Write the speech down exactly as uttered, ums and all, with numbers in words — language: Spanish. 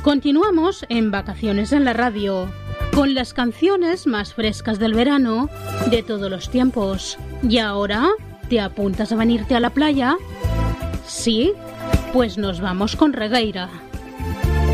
Continuamos en Vacaciones en la Radio, con las canciones más frescas del verano de todos los tiempos. ¿Y ahora te apuntas a venirte a la playa? ¿Sí? Pues nos vamos con Regueira.